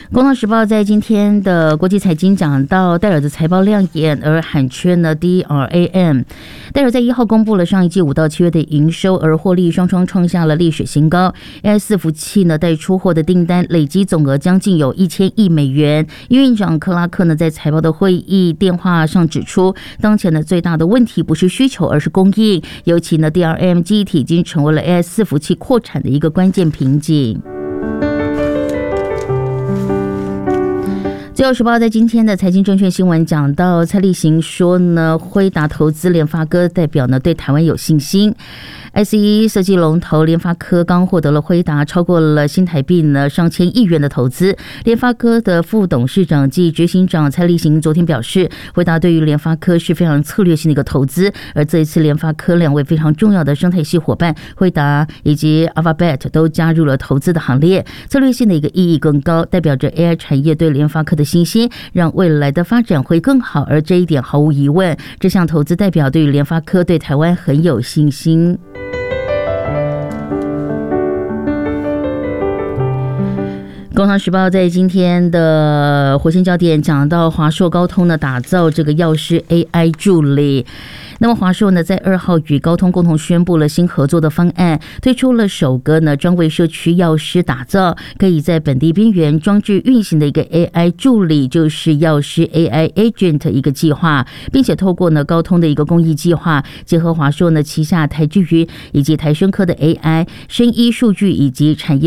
工商时报在今天的国际财经讲到，戴尔的财报亮眼，而喊缺呢 DRAM。戴尔在1号公布了上一季5到7月的营收，而获利双双创下了历史新高。AI 伺服器呢待出货的订单累积总额将近有1000亿美元。营运长克拉克呢在财报的会议电话上指出，当前的最大的问题不是需求，而是供应。尤其呢 DRAM 记忆体已经成为了 AI 伺服器扩产的一个关键瓶颈。自由时报在今天的财经证券新闻讲到，蔡力行说呢，辉达投资联发科，代表呢对台湾有信心。IC 设计龙头联发科刚获得了辉达超过了新台币呢上千亿元的投资。联发科的副董事长及执行长蔡力行昨天表示，辉达对于联发科是非常策略性的一个投资，而这一次联发科2位非常重要的生态系伙伴辉达以及 Alphabet 都加入了投资的行列，策略性的一个意义更高，代表着 AI 产业对联发科的信心，让未来的发展会更好，而这一点毫无疑问，这项投资代表对于联发科对台湾很有信心。工商时报在今天的火星焦点讲到，华硕高通呢打造这个药师 AI 助理。那么华硕呢在2号与高通共同宣布了新合作的方案，推出了首个呢专为社区药师打造，可以在本地边缘装置运行的一个 AI 助理，就是药师 AI Agent 一个计划，并且透过呢高通的一个公益计划，结合华硕呢旗下台智云以及台生科的 AI、生医数据以及产业